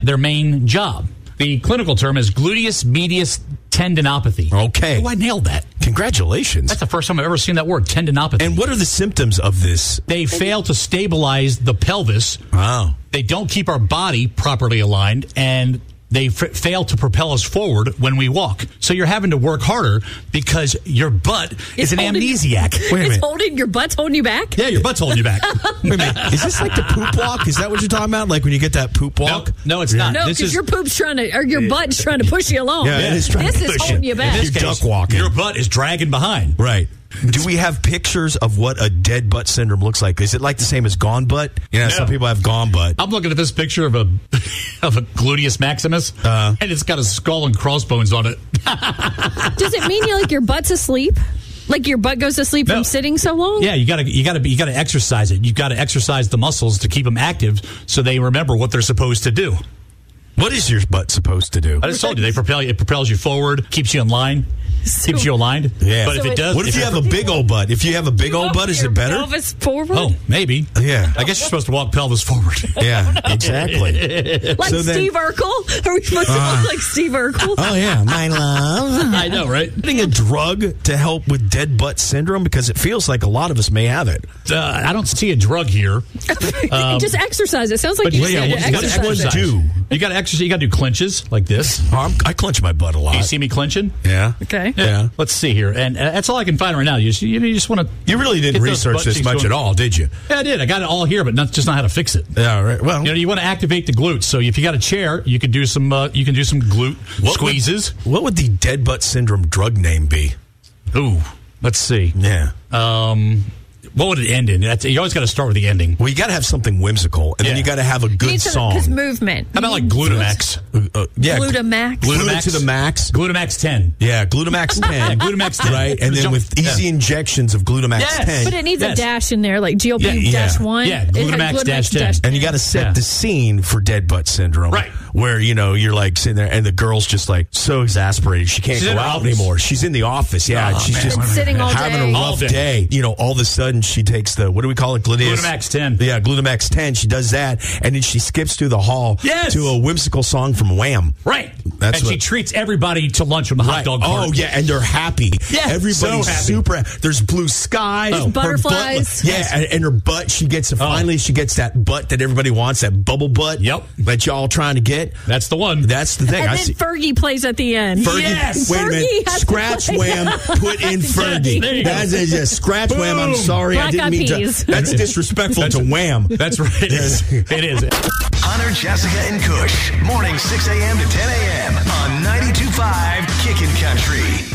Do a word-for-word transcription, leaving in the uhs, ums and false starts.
their main job. The clinical term is gluteus medius tendinopathy. Okay. Oh, I nailed that. Congratulations. That's the first time I've ever seen that word, tendinopathy. And what are the symptoms of this? They fail to stabilize the pelvis. Wow. They don't keep our body properly aligned, and they f- fail to propel us forward when we walk. So you're having to work harder because your butt It's is an holding- amnesiac. Wait a It's minute. holding your butt's holding you back? Yeah, your butt's holding you back. Wait a minute. Is this like the poop walk? Is that what you're talking about? Like when you get that poop walk? No, no, it's not. No, This because is- your poop's trying to, or your butt's trying to push you along. Yeah, it is trying this to is push holding you. you back. In this You're duck walking. Your butt is dragging behind. Right. Do we have pictures of what a dead butt syndrome looks like? Is it like the same as gone butt? You know, No. some people have gone butt. I'm looking at this picture of a of a gluteus maximus, Uh. and it's got a skull and crossbones on it. Does it mean you like your butt's asleep? Like your butt goes to sleep No. from sitting so long? Yeah, you got to you got to you got to exercise it. You got to exercise the muscles to keep them active, so they remember what they're supposed to do. What is your butt supposed to do? I just told you they propel you. It propels you forward, keeps you in line, So- keeps you aligned. Yeah. But So if it it- does, What if you it- have a big old butt? If you have a big old butt, is Your it better? pelvis forward? Oh, maybe. Yeah. I guess you're supposed to walk pelvis forward. Yeah, exactly. Like So then- Steve Urkel? Are we supposed to look like Steve Urkel? Oh, yeah. My love. I know, right? Getting a drug to help with dead butt syndrome because it feels like a lot of us may have it. Uh, I don't see a drug here. Just exercise. It sounds like But you yeah, said what you got to exercise. exercise. do? You got to exercise. You got to do clinches like this. Oh, I'm, I clench my butt a lot. You see me clenching? Yeah. Okay. Yeah. Let's see here, and uh, that's all I can find right now. You just, you, you just want to. You really didn't research this much at all, did you? Yeah, I did. I got it all here, but not, just not how to fix it. Yeah, right. Well, You know, you want to activate the glutes. So if you got a chair, you can do some. Uh, you can do some glute what squeezes. Would, what would the dead butt syndrome drug name be? Ooh, let's see. Yeah. Um, what would it end in? That's, you always got to start with the ending. Well, you got to have something whimsical, and Yeah. then you got to have a good song. Because movement. How about like Glutamax? Uh, uh, yeah, Glutamax. Gluta to the max. Glutamax ten. Yeah, Glutamax ten. Yeah, Glutamax ten. Right, and then Jump- with easy yeah. injections of Glutamax Yes. ten. But it needs Yes. a dash in there, like G L P Yeah, yeah. dash one. Yeah, It has Glutamax dash ten. And you got to set Yeah. the scene for dead butt syndrome. Right. Where, you know, you're like sitting there and the girl's just like so exasperated. She can't She's in go her out office. anymore. She's in the office. Yeah. Oh, and she's man. just Been sitting all having day. a All rough day. day. You know, all of a sudden she takes the, what do we call it? Gluteus. Glutamax ten. Yeah, Glutamax ten. She does that. And then she skips through the hall Yes. to a whimsical song from Wham. Right. That's and she what- treats everybody to lunch from the hot Right. dog cart. Oh, yeah, and they're happy. Yeah, Everybody's so happy. super. There's blue skies. Oh. Her Butterflies. butt- yeah, and, and her butt, she gets, finally, she gets that butt that everybody wants, that bubble butt. Yep. That y'all trying to get. That's the one. That's the thing. And I then see. Fergie plays at the end. Fergie, Yes! wait a Fergie minute. has to Scratch play. Wham, put in Fergie. There you go. That's a, yeah, Scratch Wham, I'm Boom. sorry. I Black didn't Eyed mean Peas. to. That's disrespectful to Wham. That's right. It is. It is. Hunter, Jessica, and Kush. Morning six a.m. to ten a.m. on ninety-two point five Kickin' Country.